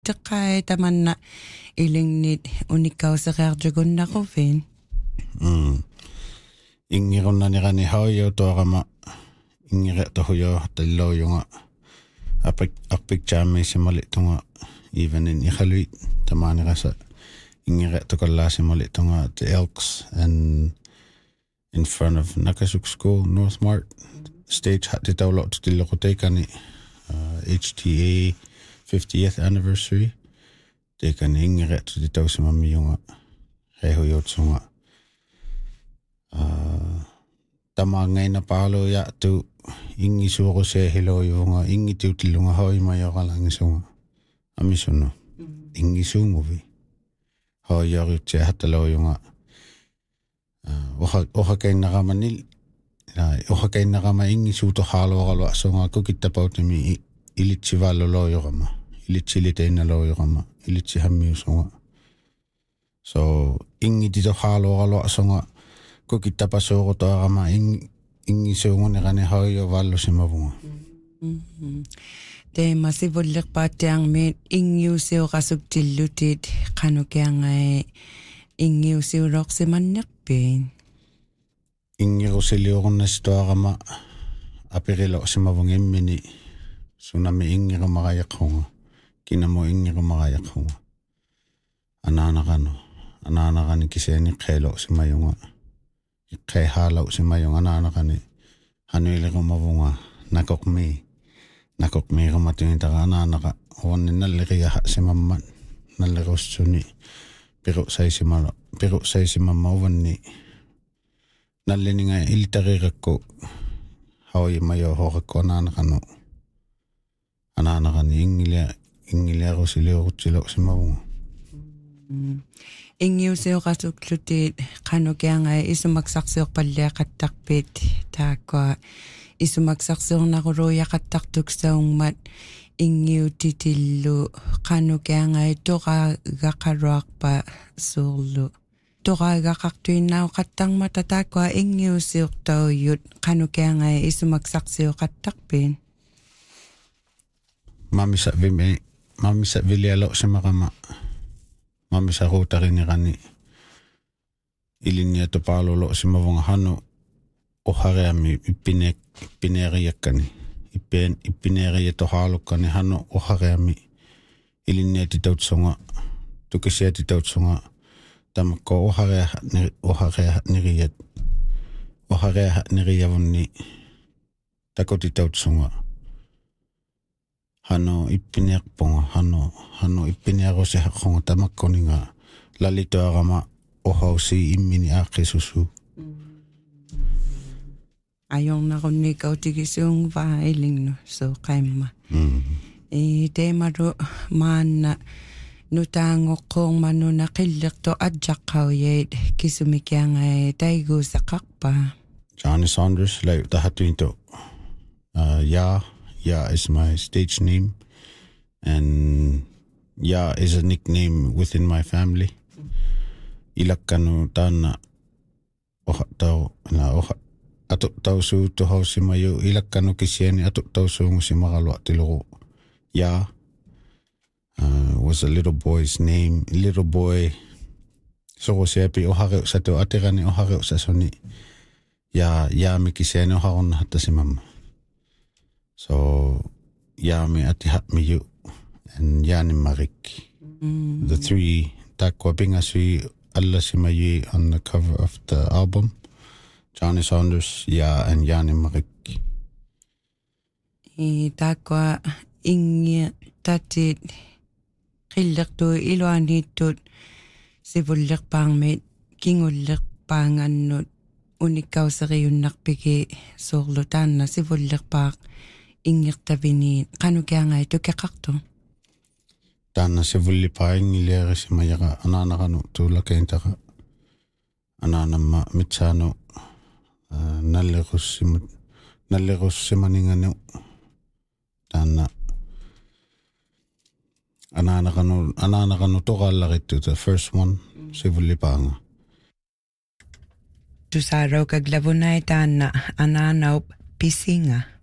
Teqai tamanna ilingnit unikkausaqartukunnaquvin. Ingirunanirani hauyo toarama ingireqtohuyo talloyunga apikchaamisimalit tunga even in Iqaluit tamanirasa ingireqtokallaasimalit tunga the Elks and in front of Nakasuk School, Northmart stage hatitaulo tutilloquteikani HTA 50th anniversary teikani ingireqtutitausimamiyunga rehuyotsunga tamangaina palo ya tu ingi suuru se hiloyunga ingi tiutilunga hoi mayoqalangisunga amisunno ingi suunguvi hoi yorutse hataloyunga oha kainaqamanil oha kainaqama ingi suuto haaloqalu asunga kukittapautimi ilitsivaloloyoqama ilitsiliteinaloyoqama ilitsihammiusunga so ingi tito haaloqalu asunga kukittapasuuqutaaqama ingi suunguneqani hauyo vallusimavunga Teema sivulliqpaattiarmiit ingiusiuqasuktillutit qanukiangai ingiusiuloqsimannerpiin ingirusiliuqunnastuaqama apiriloqsimavunga immini sunami ingirumaqayaqqunga kinamo ingirumaqayaqqunga anaanaqani kiseeni qeeloqsimayunga iqqeehaalausimayunga anaanaqani hanuiliqumavunga nakoqmiiqumatuintaqa anaanaqa uanni nalliriyaha simamman nallirussuni piru'saisimamma uvanni nallininga iltariqakku hauimayohoqakku anaanaqani ingiliarusiliurutsiloqsimavunga Ingiusiuqasuklutit qanukiangai isumaksarsiorpalliaqattarpit taakua isumaksarsiornaquluiaqattartuksaungmat ingiutitillu qanukiangai toqaagaqaruarpa suurlu toqaagaqartuinnaoqattarmata taakua ingiusiurtauyut qanukiangai isumaksarsiuqattarpin mamisa vilialoqsimaqama mamisaruutarinirani ilinniatu paaluluqsimavunga hanu uhareami ippineeriakkani ippineeriatohaalukkani hanu uhareami ilinniatitautsunga tukisiatitautsunga tamakko uhareahatniriyavunni takutitautsunga hanu ippineerpunga hanu ippineerusihaqunga tamakkoninga lalitoarama ohausi immini aaqqisusu ajornarunni kautikisuungva ilingnu suuqaimma teemaru maanna nutaangoqqoormanuna qilleqto ajjaqqaujait kisumikiangai taiguusaqarpa Johnny Saunders like tahatuinto Ya is my stage name, and Ya is a nickname within my family. Ilakkanu taana atutau su toho simayu ilakkanu kisieni atutau su simagalu atilugu Ya was a little boy's name. Little boy so sepi ohare sato aterani ohare sasoni ya mikisieni oharun hatta simamma. So, Yami Atihatmiyu and Yani Marik. The three Takwabingasui Allasimayi on the cover of the album. Johnny Saunders, Ya and Yani Marik. Takwa ingi tatit qillertu iluanitut sivullerpaarmit kingullerpaangannut unikkauseriunnarpiki soorlutaanna sivullerpaaq ingirtavini qanukiangai tukeqartu taanna sivullipaingiliarisimayaqa anaanaqanu tuulakaintaqa anaanamma mitsaanu nallerussimaninganu taanna anaanaqanu toqallarittu the first one sivullipaanga tusarokaglavunai taanna anaanaup pisinga